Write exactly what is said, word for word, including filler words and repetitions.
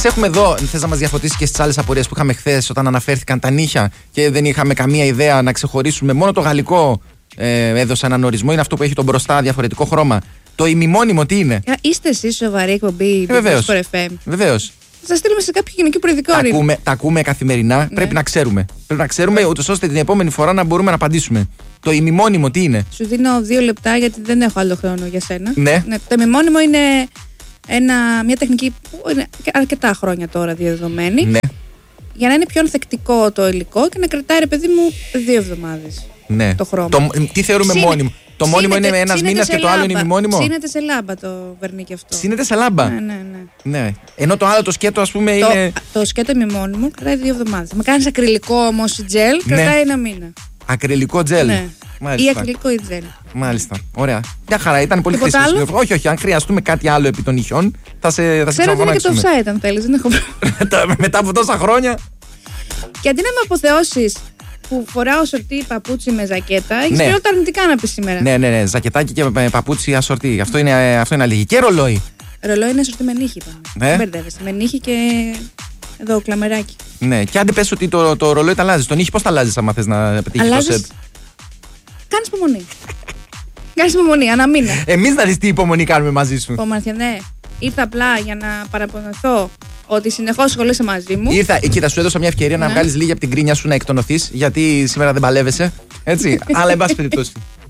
Έχουμε εδώ, θες να μας διαφωτίσεις και στις άλλες απορίες που είχαμε χθες όταν αναφέρθηκαν τα νύχια και δεν είχαμε καμία ιδέα να ξεχωρίσουμε. Μόνο το γαλλικό ε, έδωσε έναν ορισμό. Είναι αυτό που έχει τον μπροστά διαφορετικό χρώμα. Το ημιμόνιμο τι είναι? Α, είστε εσείς σοβαρή εκπομπή? Ε, βεβαίως. Βεβαίως. Θα σας στείλουμε σε κάποιο γενικό προειδικό. Τα ακούμε, τα ακούμε καθημερινά. Ναι. Πρέπει να ξέρουμε. Πρέπει να ξέρουμε, ούτως ώστε την επόμενη φορά να μπορούμε να απαντήσουμε. Το ημιμόνιμο τι είναι? Σου δίνω δύο λεπτά γιατί δεν έχω άλλο χρόνο για σένα. Ναι. Ναι, το ημιμόνιμο είναι ένα, μια τεχνική που είναι αρκετά χρόνια τώρα διαδεδομένη. Ναι. Για να είναι πιο ανθεκτικό το υλικό και να κρατάει, ρε παιδί μου, δύο εβδομάδες. Ναι. Το χρώμα. Το, τι θεωρούμε Ψήνε, μόνιμο? Το μόνιμο είναι ένας μήνας και το άλλο είναι ημιμόνιμο. Ψήνεται σε λάμπα το βερνίκι αυτό. Ψήνεται σε λάμπα. Ναι, ναι, ναι. Ναι. Ενώ το άλλο το σκέτο, ας πούμε, το, είναι. Το σκέτο ημιμόνιμο κρατάει δύο εβδομάδες. Με κάνεις ακριλικό όμως τζελ, ναι. κρατάει ένα μήνα. Ακριλικό τζελ. Ναι. Μάλιστα. Ή ακριλικό ή τζελ. Μάλιστα. Ωραία. Μια χαρά, ήταν πολύ Τίποτα χρήσιμο. άλλο? Όχι, όχι. Αν χρειαστούμε κάτι άλλο επί των νυχιών, θα σε, θα σε Ξέρω ότι είναι και το ξαναφωνάξουμε. offside αν θέλεις, δεν έχω πρόβλημα. Μετά από τόσα χρόνια. Και αντί να με αποθεώσεις που φοράω σορτί παπούτσι με ζακέτα, έχεις ναι. πιο τα αρνητικά να πεις σήμερα. Ναι, ναι, ναι. Ζακετάκι και παπούτσι ασορτί. Αυτό είναι, αυτό είναι αλληλεγγύη. Και ρολόι. Ρολόι είναι σορτί με νύχι, είπαμε. Ναι. Δεν μπερδεύεσαι. Με νύχι και εδώ κλαμεράκι. Ναι, και άντε πες ότι το, το ρολόι τα αλλάζεις. Το νύχι πώς τα αλλάζεις άμα θες να πετύχεις το σετ? Κάνεις υπομονή. Κάνεις υπομονή, ανά μήνα. Εμείς να δεις τι υπομονή κάνουμε μαζί σου. Υπομονή, ναι. Ήρθα απλά για να παραπονεθώ ότι συνεχώς ασχολείσαι μαζί μου. Ήρθα, κοίτα, σου έδωσα μια ευκαιρία ναι. να βγάλεις λίγη από την κρίνια σου, να εκτονωθείς, γιατί σήμερα δεν παλεύεσαι. Έτσι. Αλλά εν πάση περιπτώσει.